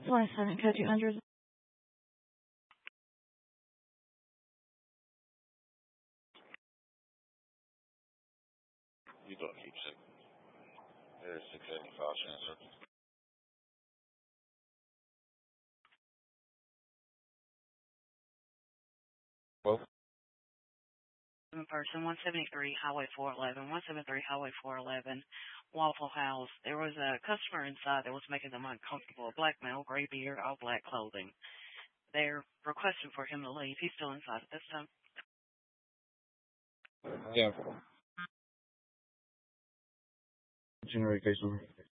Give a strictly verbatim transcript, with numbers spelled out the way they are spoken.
twenty-seven code two hundred. You don't keep sick. There's six seventy-five sensor. Well, person, one seventy-three Highway four eleven, one seventy-three Highway four eleven, Waffle House. There was a customer inside that was making them uncomfortable. A black male, gray beard, all black clothing. They're requesting for him to leave. He's still inside at this time. yeah. Generate case number.